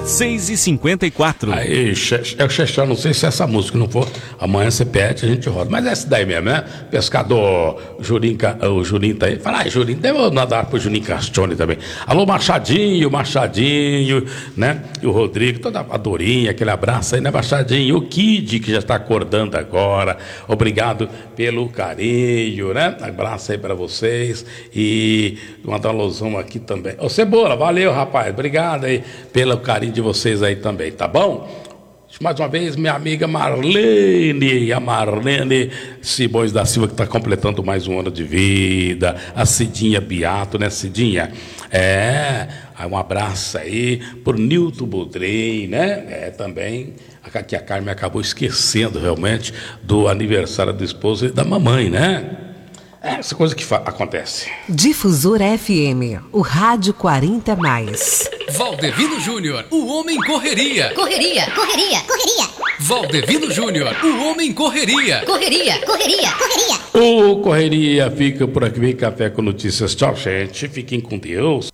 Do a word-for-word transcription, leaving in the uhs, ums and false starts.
seis e cinquenta e quatro. Aí, é o Xexão, não sei se essa música não for, amanhã você pede, a gente roda. Mas é essa daí mesmo, né? Pescador, Julinho, o Julinho tá aí. Fala aí, Julinho, deve nadar pro Julinho Castione também. Alô, Machadinho, Machadinho, né? E o Rodrigo, toda a Dorinha, aquele abraço aí, né, Machadinho? O Kid, que já está acordando agora. Obrigado pelo carinho, né? Abraço aí pra vocês. E mandar uma alusão aqui também. Ô, Cebola, valeu, rapaz. Obrigado aí pelo carinho de vocês aí também, tá bom? Mais uma vez, minha amiga Marlene, a Marlene Simões da Silva, que está completando mais um ano de vida. A Cidinha Beato, né, Cidinha? É, um abraço aí por Nilton Budrei, né? É, também, aqui a Carmen acabou esquecendo realmente do aniversário do esposo e da mamãe, né? É essa coisa que acontece. Difusora F M, o rádio quarenta mais. Valdevino Júnior, o homem correria. Correria, correria, correria. Valdevino Júnior, o homem correria. Correria, correria, correria. O Correria fica por aqui. Vem Café com Notícias. Tchau, gente. Fiquem com Deus.